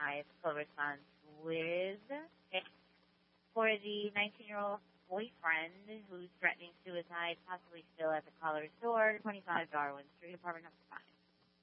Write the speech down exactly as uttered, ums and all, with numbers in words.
I have a full response with for the nineteen-year-old boyfriend who's threatening suicide, possibly still at the caller's door, twenty-five Darwin Street, apartment number five.